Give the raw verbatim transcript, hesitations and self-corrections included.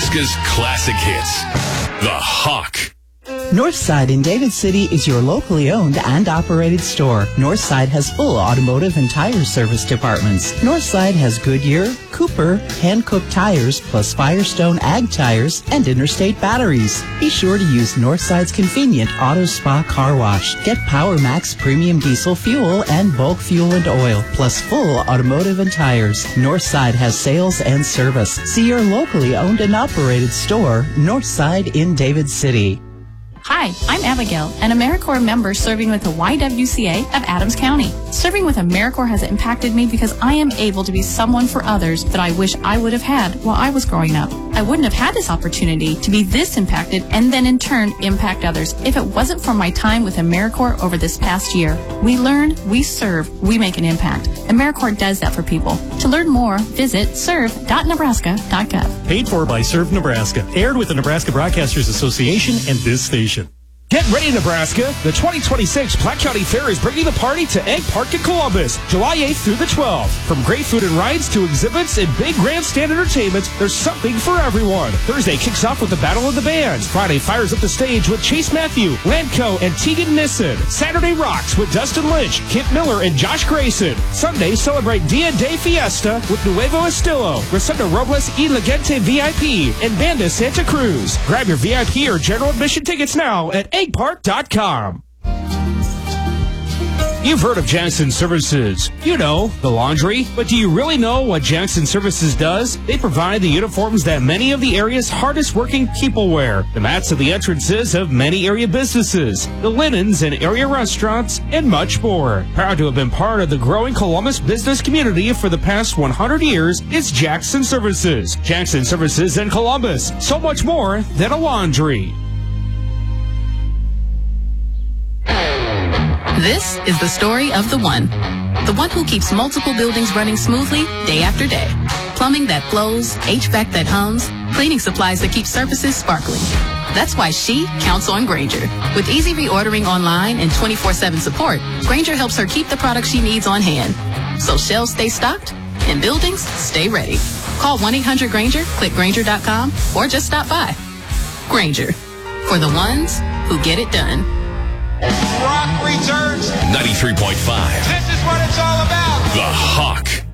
Nebraska's classic hits. The Hawk. Northside in David City is your locally owned and operated store. Northside has full automotive and tire service departments. Northside has Goodyear, Cooper, hand-cooked tires, plus Firestone Ag tires and Interstate batteries. Be sure to use Northside's convenient Auto Spa car wash. Get Power Max premium diesel fuel and bulk fuel and oil, plus full automotive and tires. Northside has sales and service. See your locally owned and operated store, Northside in David City. Hi, I'm Abigail, an AmeriCorps member serving with the Y W C A of Adams County. Serving with AmeriCorps has impacted me because I am able to be someone for others that I wish I would have had while I was growing up. I wouldn't have had this opportunity to be this impacted and then in turn impact others if it wasn't for my time with AmeriCorps over this past year. We learn, we serve, we make an impact. AmeriCorps does that for people. To learn more, visit serve dot nebraska dot gov. Paid for by Serve Nebraska. Aired with the Nebraska Broadcasters Association and this station. Get ready, Nebraska! The twenty twenty-six Platte County Fair is bringing the party to Egg Park in Columbus, July eighth through the twelfth. From great food and rides to exhibits and big grandstand entertainment, there's something for everyone. Thursday kicks off with the Battle of the Bands. Friday fires up the stage with Chase Matthew, Landco, and Tegan Nissen. Saturday rocks with Dustin Lynch, Kip Miller, and Josh Grayson. Sunday celebrate Dia de Fiesta with Nuevo Estilo, Rosendo Robles y La Gente V I P, and Banda Santa Cruz. Grab your V I P or general admission tickets now at egg park dot com. You've heard of Jackson Services. You know, the laundry. But do you really know what Jackson Services does? They provide the uniforms that many of the area's hardest working people wear, the mats at the entrances of many area businesses, the linens in area restaurants, and much more. Proud to have been part of the growing Columbus business community for the past one hundred years, it's Jackson Services. Jackson Services in Columbus. So much more than a laundry. This is the story of the one. The one who keeps multiple buildings running smoothly day after day. Plumbing that flows, H V A C that hums, cleaning supplies that keep surfaces sparkling. That's why she counts on Grainger. With easy reordering online and twenty-four seven support, Grainger helps her keep the products she needs on hand. So shelves stay stocked and buildings stay ready. Call one eight hundred Grainger, click Grainger dot com, or just stop by. Grainger, for the ones who get it done. Rock returns. ninety-three point five. This is what it's all about. The Hawk.